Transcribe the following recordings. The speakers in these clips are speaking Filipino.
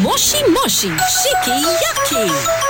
Moshi Moshi Shiki Yaki.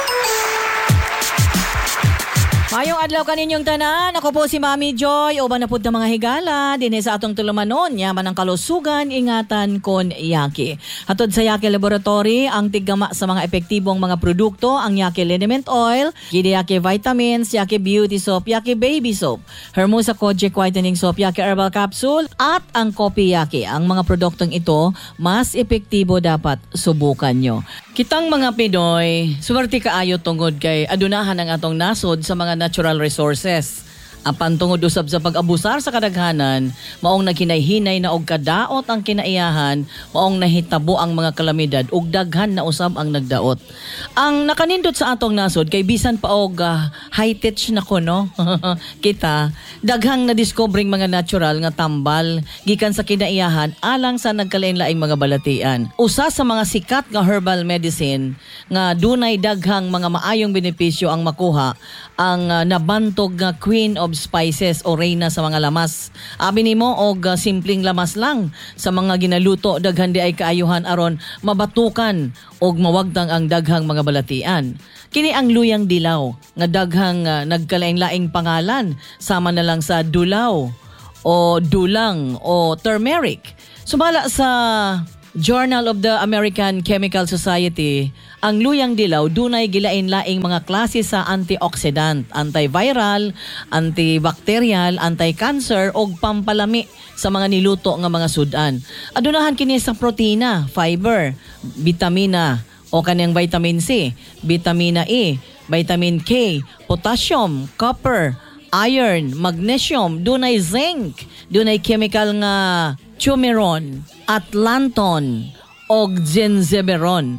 Mayong adlaw kaninyong tanan, ako po si Mami Joy, uban na pud mga higala, dinhi sa atong tulumanon, yaman ang kalusugan, ingatan kon Yaki. Hatod sa Yaki Laboratory, ang tiggama sa mga epektibong mga produkto, ang Yaki Liniment Oil, Gidi Yaki Vitamins, Yaki Beauty Soap, Yaki Baby Soap, Hermosa Kojic Whitening Soap, Yaki Herbal Capsule, at ang Kopi Yaki. Ang mga produktong ito, mas epektibo dapat subukan nyo. Kitang mga Pinoy, suwerte kaayo tungod kay adunahan ang atong nasod sa mga natural resources. Apan tungod usab sa pag-abusar sa kadaghanan, maong naghinay-hinay na og kadaot ang kinaiyahan, maong nahitabo ang mga kalamidad ug daghan na usab ang nagdaot. Ang nakanindot sa atong nasod kay bisan pa og high-tech na ko no. Kita daghang na discovering mga natural nga tambal gikan sa kinaiyahan alang sa nagkalain-laing mga balatian. Usa sa mga sikat nga herbal medicine nga dunay daghang mga maayong benepisyo ang makuha ang nabantog nga Queen of Spices o reyna sa mga lamas. Abi nimo og simpleng lamas lang sa mga ginaluto daghan di ay kaayuhan aron mabatukan og mawagtang ang daghang mga balatian. Kini ang luyang dilaw nga daghang nagkalaing-laing pangalan sama na lang sa dulaw o dulang o turmeric. Sumala sa Journal of the American Chemical Society, ang luyang dilaw dunay gilain-laing mga klase sa antioxidant, antiviral, antibacterial, anti-cancer ug pampalami sa mga niluto nga mga sudan. Adunahan kini sa protina, fiber, vitamina o kaniyang vitamin C, vitamina E, vitamin K, potassium, copper, iron, magnesium, dunay zinc, dunay chemical nga Chumeron, Atlanton, og Genzeberon.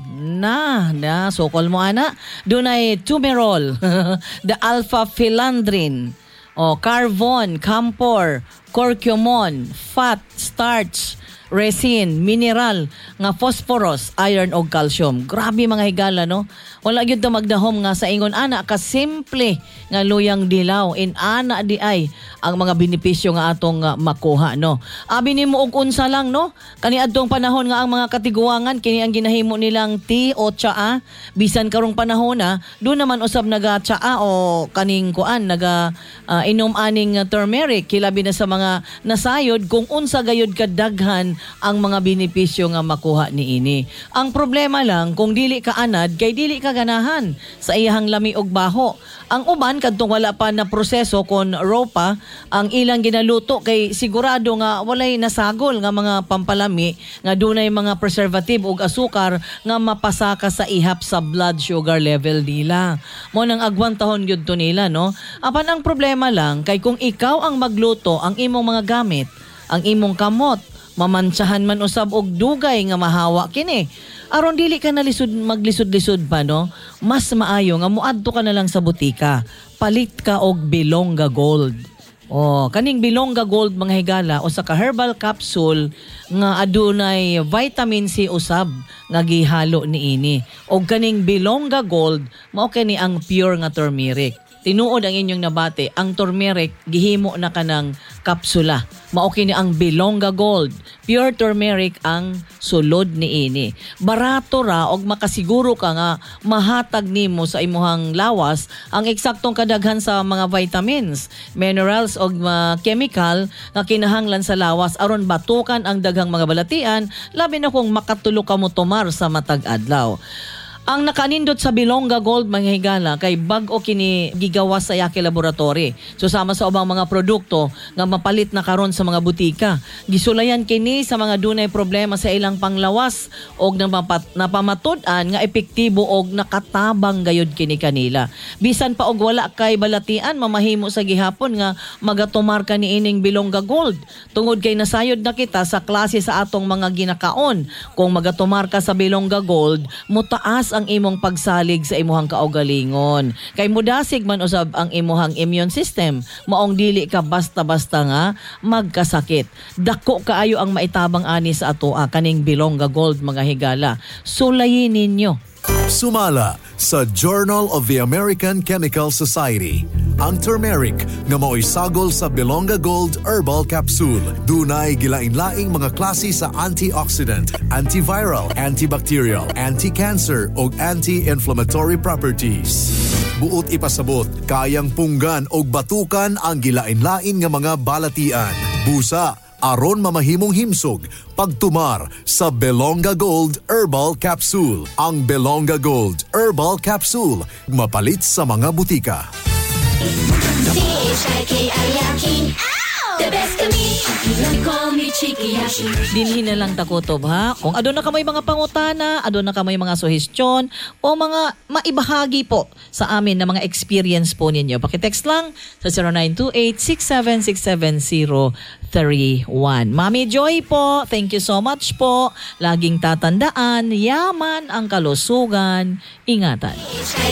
Na, sokol mo ana. Dunay Tumerol, the alpha-philandrin, Carvon, Campor, Curcumon, fat, starch, resin, mineral, nga phosphorus, iron o calcium. Grabe mga higala, no? Wala gyud ta magdahom nga sa ingon ana ka simple nga luyang dilaw in ana di ay ang mga benepisyo nga atong makuha, no. Abi nimo og unsa lang, no. Kaniadtong panahon nga ang mga katiguangan kini ang ginahimo nilang tea o tsaa, bisan karong panahon na do naman usab naga tsaa o kaning kuan naga inom aning turmeric kilabi na sa mga nasayod kung unsa gayud kadaghan ang mga benepisyo nga makuha niini. Ang problema lang kung dili ka anad kay dili ka ganahan sa iyahang lami og baho. Ang uban kadtong wala pa na proseso kon raw pa ang ilang ginaluto kay sigurado nga walay nasagol nga mga pampalami nga dunay mga preservative ug asukar nga mapasaka sa ihap sa blood sugar level nila. Mo nang agwantahon gyud to nila, no. Apan ang problema lang kay kung ikaw ang magluto ang imong mga gamit, ang imong kamot, mamantsahan man usab og dugay nga mahawa kini. Aron dili ka nalisod maglisod-lisod pa, no? Mas maayo nga muadto ka na lang sa butika. Palit ka og Bilonga Gold. Kaning Bilonga Gold mga higala o sa herbal capsule nga adunay vitamin C usab nga gihalo niini. Og kaning Bilonga Gold mao kani ang pure nga turmeric. Tinuod ang inyong nabate, ang turmeric gihimo na kanang kapsula. Mao kini ang Bilonga Gold. Pure turmeric ang sulod niini. Barato ra og makasiguro ka nga mahatag nimo sa imuhang lawas ang eksaktong kadaghan sa mga vitamins, minerals og chemical nga kinahanglan sa lawas aron batukan ang daghang mga balatian labi na kung makatulo ka mo tumar sa matag adlaw. Ang nakanindot sa Bilonga Gold mga higala kay bag-o kini gigawas sa Yaki Laboratory. So sama sa ubang mga produkto nga mapalit na karon sa mga butika. Gisulayan kini sa mga dunay problema sa ilang panglawas og napamatud-an nga epektibo og nakatabang gayud kini kanila. Bisan pa og wala kay balatian mamahimo sa gihapon nga magatumar ka niining Bilonga Gold. Tungod kay nasayod na kita sa klase sa atong mga ginakaon. Kung magatumar ka sa Bilonga Gold, mutaas ang imong pagsalig sa imuhang kaugalingon. Kay mudasig man usab ang imuhang immune system, maong dili ka basta-basta nga magkasakit. Dako kaayo ang maitabang ani sa atoa kaning Bilonga Gold mga higala. Sulayin ninyo Sumala sa Journal of the American Chemical Society. Ang turmeric nga mao'y sagol sa Belonga Gold Herbal Capsule. Dunay gilain-laing mga klase sa antioxidant, antiviral, antibacterial, anti-cancer o anti-inflammatory properties. Buot ipasabot, kayang punggan o batukan ang gilain-lain nga mga balatian. Busa, aron mamahimong himsog, pagtumar sa Belonga Gold Herbal Capsule. Ang Belonga Gold Herbal Capsule, mapalit sa mga butika. The best to me, you call me Chiki Yaki. Dinhin na lang takutob ha. Kung adon na kamay mga pangutana, adon na kamay mga suhestyon o mga maibahagi po sa amin na mga experience po ninyo. Pakitext lang sa 0928-6767031. Mami Joy po, thank you so much po. Laging tatandaan, yaman ang kalusugan. Ingatan.